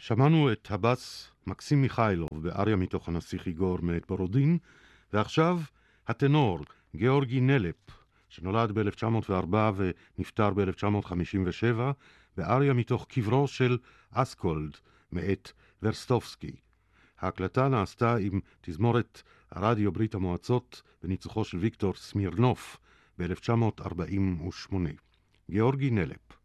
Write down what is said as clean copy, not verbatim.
שמענו את הבס מקסים מיכאילוב באריה מתוך הנסיך איגור מאת בורודין, ועכשיו הטנור גיאורגי נלפ, שנולד ב-1904 ונפטר ב-1957, באריה מתוך קברו של אסקולד מאת ורסטובסקי. ההקלטה נעשתה עם תזמורת הרדיו ברית המועצות בניצוחו של ויקטור סמירנוף ב-1948. גיאורגי נלפ.